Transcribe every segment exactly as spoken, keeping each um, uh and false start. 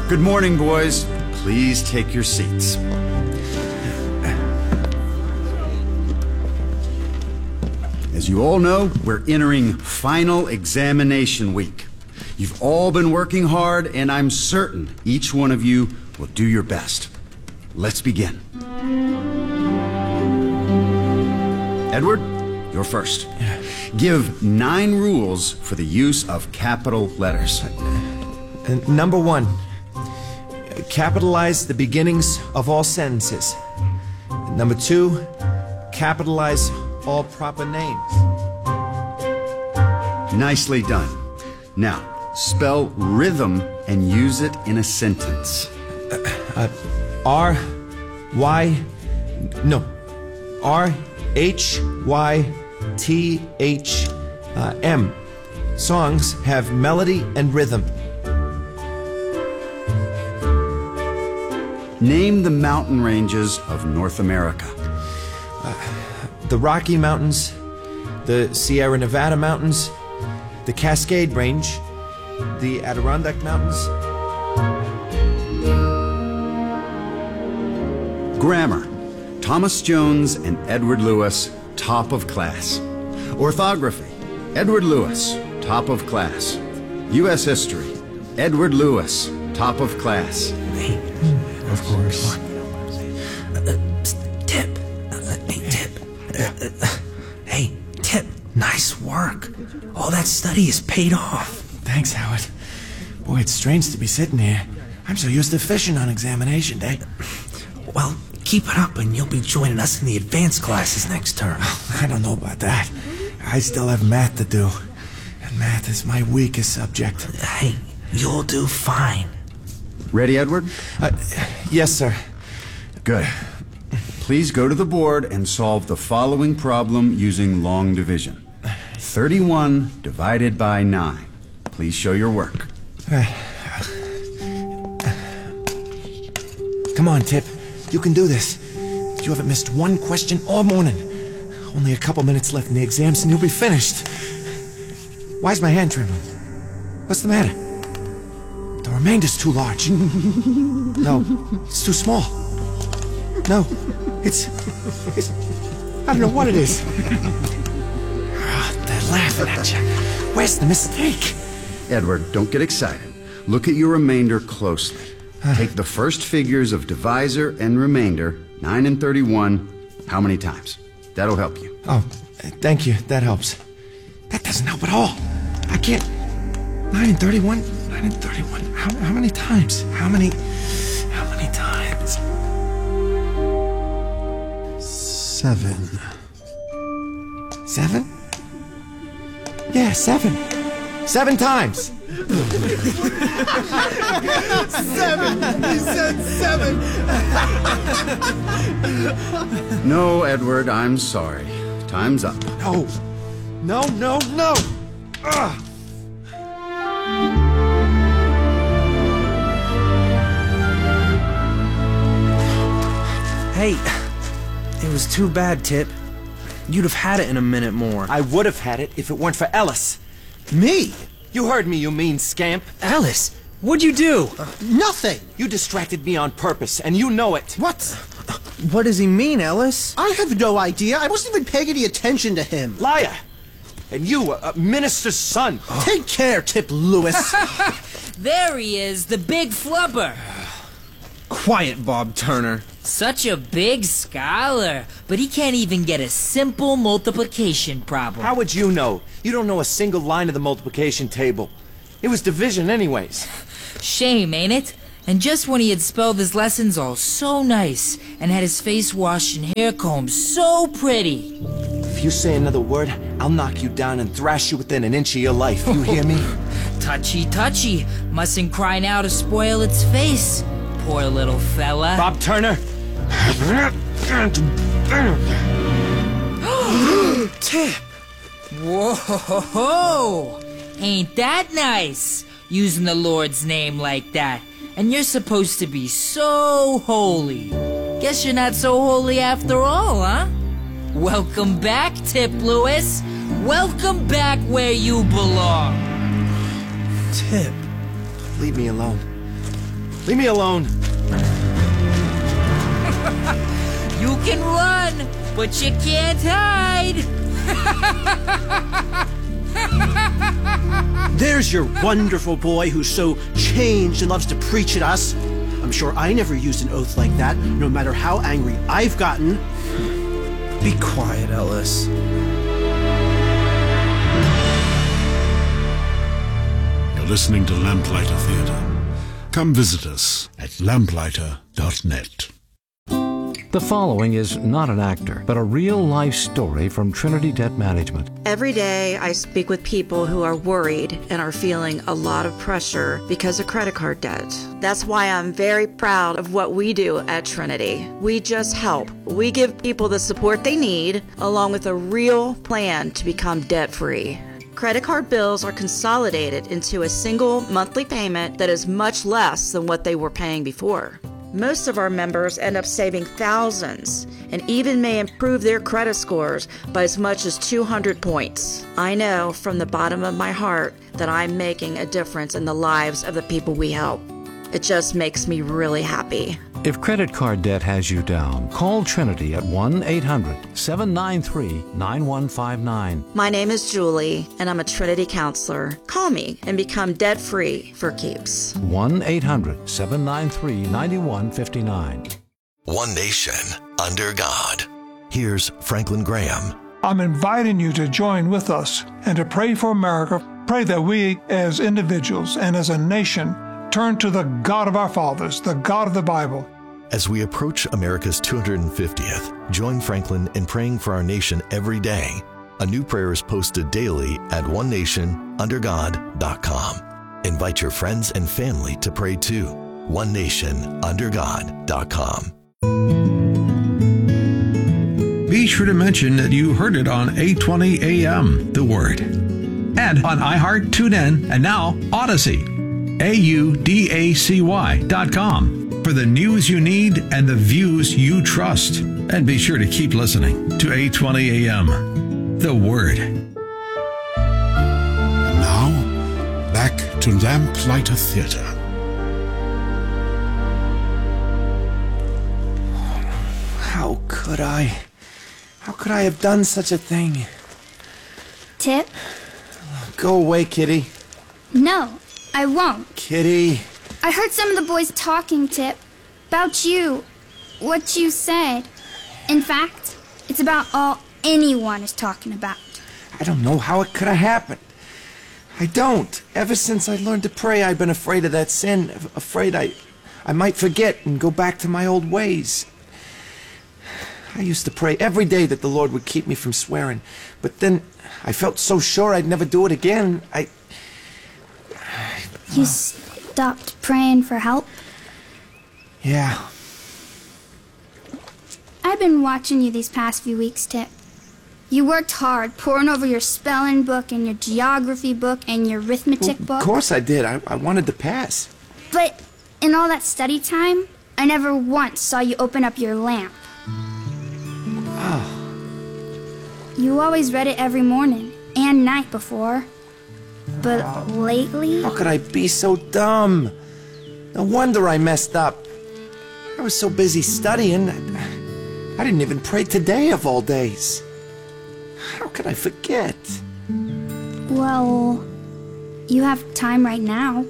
Good morning, boys. Please take your seats. As you all know, we're entering final examination week. You've all been working hard, and I'm certain each one of you will do your best. Let's begin. Edward, you're first. Give nine rules for the use of capital letters. Uh, number one, capitalize the beginnings of all sentences. Number two, capitalize all proper names. Nicely done. Now, spell rhythm and use it in a sentence. Uh, R, Y, no, R, H, Y, T, H, uh, M. Songs have melody and rhythm. Name the mountain ranges of North America. Uh, the Rocky Mountains, the Sierra Nevada Mountains, the Cascade Range, the Adirondack Mountains. Grammar. Thomas Jones and Edward Lewis, top of class. Orthography. Edward Lewis, top of class. U S History. Edward Lewis, top of class. Hey, of course. Uh, uh, psst, Tip. Uh, hey, Tip. Uh, uh, hey, Tip. Nice work. All that study is paid off. Thanks, Howard. Boy, it's strange to be sitting here. I'm so used to fishing on examination day. Well, keep it up and you'll be joining us in the advanced classes next term. I don't know about that. I still have math to do. And math is my weakest subject. Hey, you'll do fine. Ready, Edward? Uh, yes, sir. Good. Please go to the board and solve the following problem using long division. thirty-one divided by nine. Please show your work. Come on, Tip. You can do this. You haven't missed one question all morning. Only a couple minutes left in the exams and you'll be finished. Why's my hand trembling? What's the matter? The remainder's too large. No, it's too small. No, it's... it's... I don't know what it is. They're laughing at you. Where's the mistake? Edward, don't get excited. Look at your remainder closely. Take the first figures of divisor and remainder, nine and thirty-one, how many times? That'll help you. Oh, thank you. That helps. That doesn't help at all. I can't... nine and thirty-one? nine and thirty-one. How, how many times? How many... How many times? Seven. Seven? Yeah, seven. Seven times. Seven! He said seven! No, Edward, I'm sorry. Time's up. No. No, no, no! Ugh. Hey, it was too bad, Tip. You'd have had it in a minute more. I would have had it if it weren't for Ellis. Me? You heard me, you mean scamp. Alice, what'd you do? Uh, nothing! You distracted me on purpose, and you know it. What? What does he mean, Ellis? I have no idea. I wasn't even paying any attention to him. Liar! And you, a, a minister's son. Take care, Tip Lewis. There he is, the big flubber. Quiet, Bob Turner. Such a big scholar, but he can't even get a simple multiplication problem. How would you know? You don't know a single line of the multiplication table. It was division anyways. Shame, ain't it? And just when he had spelled his lessons all so nice, and had his face washed and hair combed so pretty. If you say another word, I'll knock you down and thrash you within an inch of your life. You hear me? Touchy, touchy. Mustn't cry now to spoil its face. Poor little fella. Bob Turner! Tip! Whoa! Ain't that nice? Using the Lord's name like that. And you're supposed to be so holy. Guess you're not so holy after all, huh? Welcome back, Tip Lewis. Welcome back where you belong. Tip. Leave me alone. Leave me alone. You can run, but you can't hide. There's your wonderful boy who's so changed and loves to preach at us. I'm sure I never used an oath like that, no matter how angry I've gotten. Be quiet, Ellis. You're listening to Lamplighter Theatre. Come visit us at lamplighter dot net. The following is not an actor, but a real-life story from Trinity Debt Management. Every day I speak with people who are worried and are feeling a lot of pressure because of credit card debt. That's why I'm very proud of what we do at Trinity. We just help. We give people the support they need, along with a real plan to become debt-free. Credit card bills are consolidated into a single monthly payment that is much less than what they were paying before. Most of our members end up saving thousands and even may improve their credit scores by as much as two hundred points. I know from the bottom of my heart that I'm making a difference in the lives of the people we help. It just makes me really happy. If credit card debt has you down, call Trinity at one eight hundred, seven nine three, nine one five nine. My name is Julie, and I'm a Trinity counselor. Call me and become debt-free for keeps. one eight hundred, seven nine three, nine one five nine. One nation under God. Here's Franklin Graham. I'm inviting you to join with us and to pray for America. Pray that we as individuals and as a nation turn to the God of our fathers, the God of the Bible. As we approach America's two hundred fiftieth, join Franklin in praying for our nation every day. A new prayer is posted daily at one nation under god dot com. Invite your friends and family to pray too. one nation under god dot com. Be sure to mention that you heard it on eight twenty A M, The Word. And on iHeart, TuneIn, and now Odyssey. A U D A C Y dot com for the news you need and the views you trust. And be sure to keep listening to eight twenty A M, The Word. And now, back to Lamplighter Theatre. How could I? How could I have done such a thing? Tip? Go away, Kitty. No, I won't. Kitty. I heard some of the boys talking, Tip, about you, what you said. In fact, it's about all anyone is talking about. I don't know how it could have happened. I don't. Ever since I learned to pray, I've been afraid of that sin, afraid I, I might forget and go back to my old ways. I used to pray every day that the Lord would keep me from swearing, but then I felt so sure I'd never do it again. I... You stopped praying for help? Yeah. I've been watching you these past few weeks, Tip. You worked hard, poring over your spelling book and your geography book and your arithmetic Well, book. Of course I did. I, I wanted to pass. But in all that study time, I never once saw you open up your lamp. Oh. You always read it every morning and night before. But lately... How could I be so dumb? No wonder I messed up. I was so busy studying. I, I didn't even pray today of all days. How could I forget? Well, you have time right now.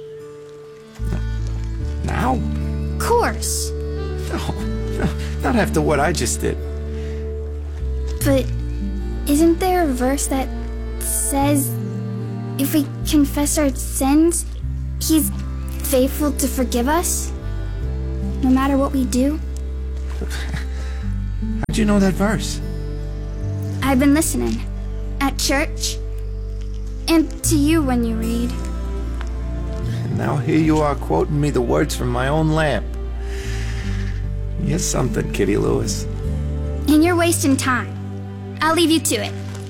Now? Course. No, no, not after what I just did. But isn't there a verse that says if we confess our sins, He's faithful to forgive us, no matter what we do? How'd you know that verse? I've been listening. At church. And to you when you read. And now here you are quoting me the words from my own lamp. You're something, Kitty Lewis. And you're wasting time. I'll leave you to it.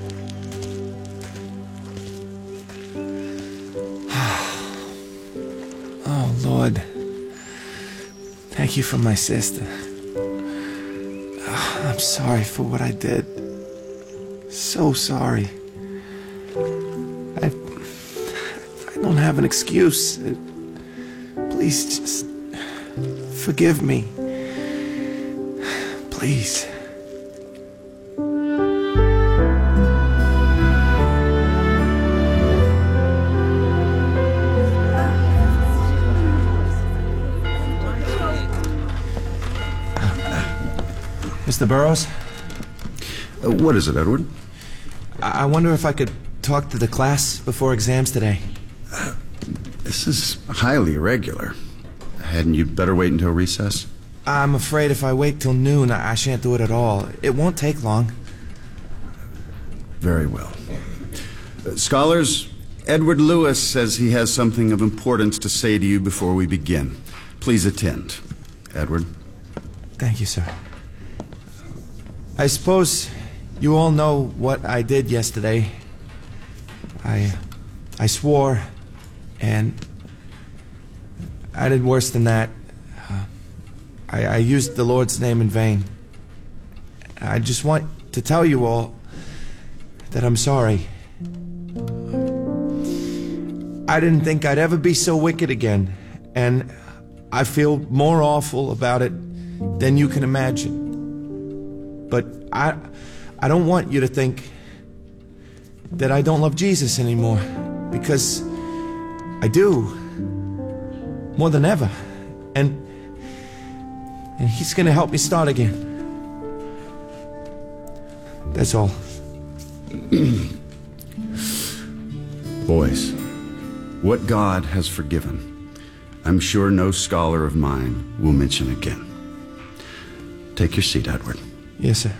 Oh, Lord. Thank you for my sister. Oh, I'm sorry for what I did. So sorry. I, I don't have an excuse. Please just Forgive me. Please. Mister Burroughs? Uh, what is it, Edward? I, I wonder if I could talk to the class before exams today. Uh, this is highly irregular. Hadn't you better wait until recess? I'm afraid if I wait till noon, I, I shan't do it at all. It won't take long. Very well. Uh, scholars, Edward Lewis says he has something of importance to say to you before we begin. Please attend. Edward. Thank you, sir. I suppose you all know what I did yesterday. I... I swore, and I did worse than that. Uh, I, I used the Lord's name in vain. I just want to tell you all that I'm sorry. I didn't think I'd ever be so wicked again, and I feel more awful about it than you can imagine. But I, I don't want you to think that I don't love Jesus anymore, because I do, more than ever, and and He's gonna help me start again. That's all. Boys, what God has forgiven, I'm sure no scholar of mine will mention again. Take your seat, Edward. Yes, sir.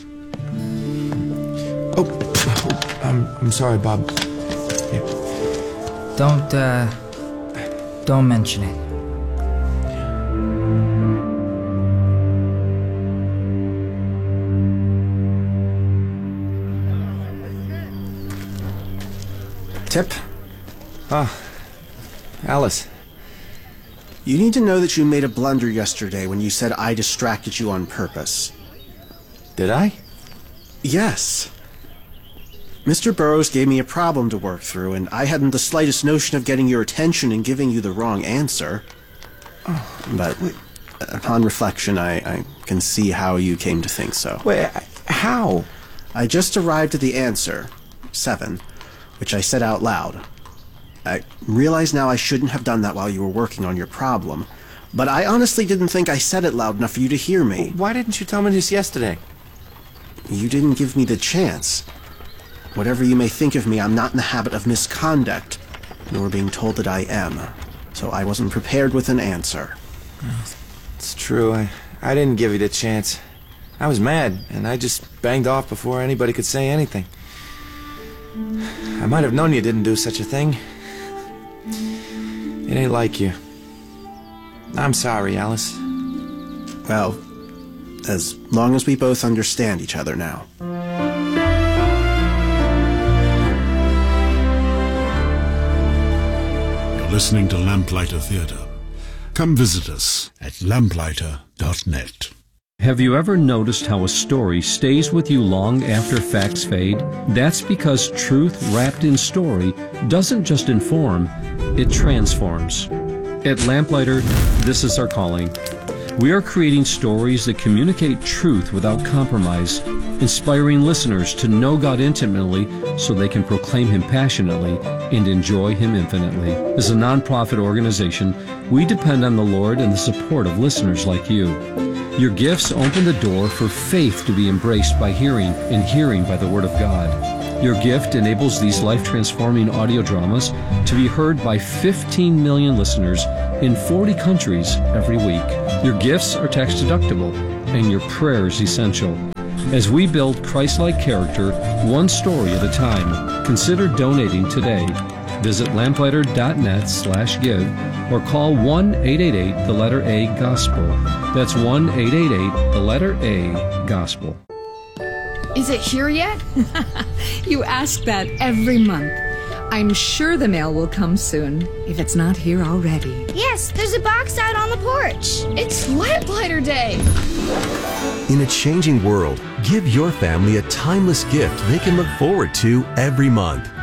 Oh, I'm, I'm sorry, Bob. Here. Don't, uh, don't mention it. Tip? Ah, Alice. You need to know that you made a blunder yesterday when you said I distracted you on purpose. Did I? Yes. Mister Burroughs gave me a problem to work through, and I hadn't the slightest notion of getting your attention and giving you the wrong answer. Oh, but wait. Upon reflection, I, I can see how you came to think so. Wait, how? I just arrived at the answer, seven, which I said out loud. I realize now I shouldn't have done that while you were working on your problem, but I honestly didn't think I said it loud enough for you to hear me. Why didn't you tell me this yesterday? You didn't give me the chance. Whatever you may think of me, I'm not in the habit of misconduct, nor being told that I am, so I wasn't prepared with an answer. It's true, I, I didn't give you the chance. I was mad, and I just banged off before anybody could say anything. I might have known you didn't do such a thing. It ain't like you. I'm sorry, Alice. Well, as long as we both understand each other now. You're listening to Lamplighter Theatre. Come visit us at lamplighter dot net. Have you ever noticed how a story stays with you long after facts fade? That's because truth wrapped in story doesn't just inform, it transforms. At Lamplighter, this is our calling. We are creating stories that communicate truth without compromise, inspiring listeners to know God intimately so they can proclaim Him passionately and enjoy Him infinitely. As a nonprofit organization, we depend on the Lord and the support of listeners like you. Your gifts open the door for faith to be embraced by hearing, and hearing by the Word of God. Your gift enables these life-transforming audio dramas to be heard by fifteen million listeners in forty countries every week. Your gifts are tax-deductible, and your prayers essential. As we build Christ-like character, one story at a time, consider donating today. Visit lamplighter dot net slash give or call one eight eight eight, the letter A, Gospel. That's one eight eight eight, the letter A, Gospel. Is it here yet? You ask that every month. I'm sure the mail will come soon, if it's not here already. Yes, there's a box out on the porch. It's Lamplighter Day! In a changing world, give your family a timeless gift they can look forward to every month.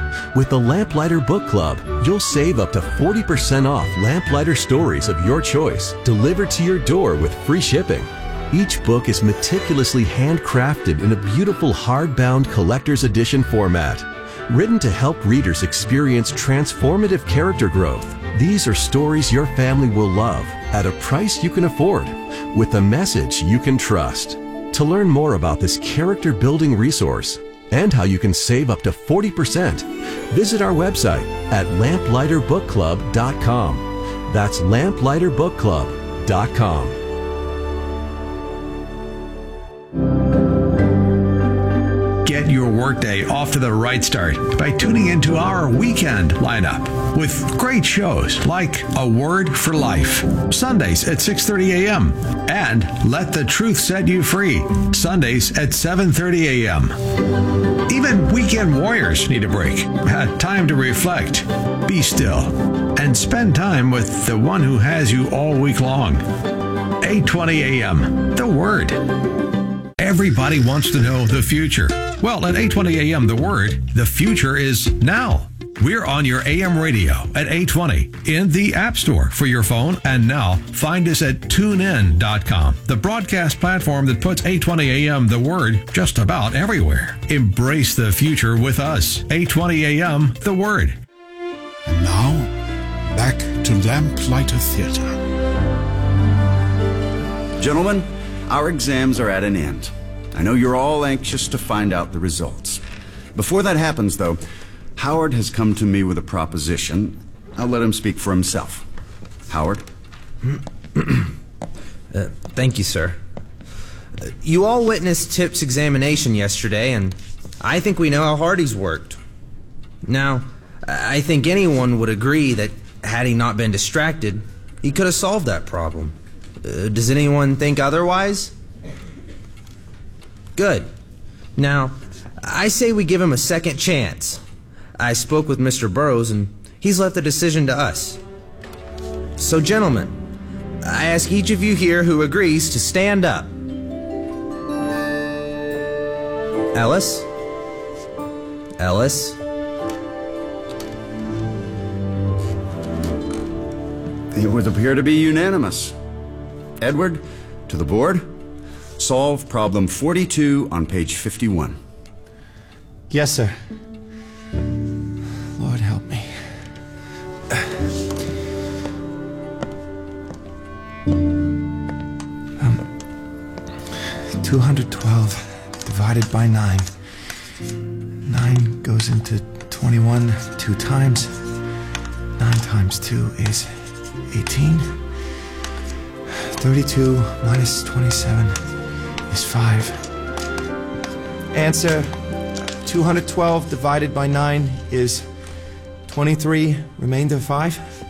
With the Lamplighter Book Club, you'll save up to forty percent off Lamplighter stories of your choice, delivered to your door with free shipping. Each book is meticulously handcrafted in a beautiful hardbound collector's edition format, written to help readers experience transformative character growth. These are stories your family will love at a price you can afford, with a message you can trust. To learn more about this character-building resource and how you can save up to forty percent, visit our website at lamplighter book club dot com. That's lamplighter book club dot com. Get your workday off to the right start by tuning into our weekend lineup with great shows like A Word for Life, Sundays at six thirty a.m. and Let the Truth Set You Free, Sundays at seven thirty a.m. Even weekend warriors need a break. A time to reflect, be still, and spend time with the one who has you all week long. eight twenty a.m. The Word. Everybody wants to know the future. Well, at eight twenty a.m. The Word, the future is now. We're on your A M radio at eight twenty in the App Store for your phone, and now find us at tune in dot com, the broadcast platform that puts eight twenty a.m. The Word just about everywhere. Embrace the future with us. eight twenty a.m. The Word. And now, back to Lamplighter Theater. Gentlemen, our exams are at an end. I know you're all anxious to find out the results. Before that happens, though, Howard has come to me with a proposition. I'll let him speak for himself. Howard? uh, thank you, sir. Uh, you all witnessed Tip's examination yesterday, and I think we know how hard he's worked. Now, I think anyone would agree that had he not been distracted, he could have solved that problem. Uh, does anyone think otherwise? Good. Now, I say we give him a second chance. I spoke with Mister Burroughs, and he's left the decision to us. So, gentlemen, I ask each of you here who agrees to stand up. Ellis? Ellis? It would appear to be unanimous. Edward, to the board. Solve problem forty-two on page fifty-one. Yes, sir. Lord help me. Um, two hundred twelve divided by nine. nine goes into twenty-one two times. nine times two is eighteen. thirty-two minus twenty-seven is five. Answer, two hundred twelve divided by nine is twenty-three, remainder five.